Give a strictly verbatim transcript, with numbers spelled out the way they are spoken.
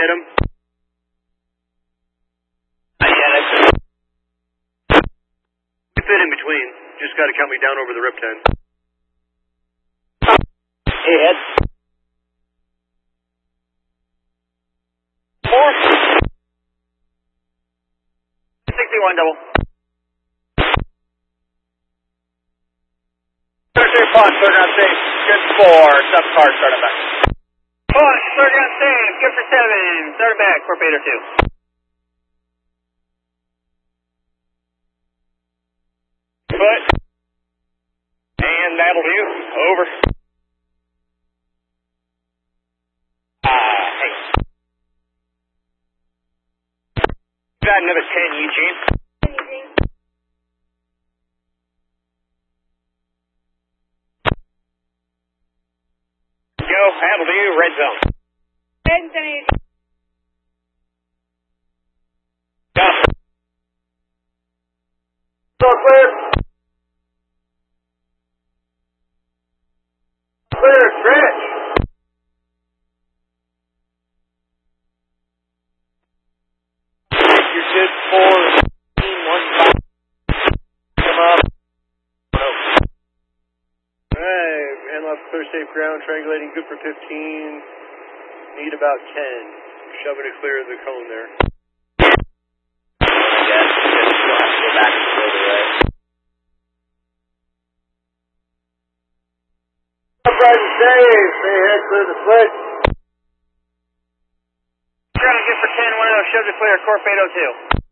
hit him? Uh, yeah, that's it. You fit in between. Just got to count me down over the rip ten. Hey, head. Four. sixty-one double. thirty-three Fox, third round safe. Good four. Sub car, start back. Fox, third round safe. Good for seven. Start back. Torpedo two. Foot. And that'll do. Over. Uh, hey. Got another ten, Eugene. Go, that'll do. Red zone. Red zone. Go. So clear. Clear, stretch. You're good for one five. Come up. Alright, hand left, clear, safe ground, triangulating, good for fifteen. Need about ten. Shoving it clear of the cone there. Yes, just you'll have to go back and go the way. Upright and safe. Stay ahead, clear the split. Ground good for ten, one of those shoves it clear, Corfado two.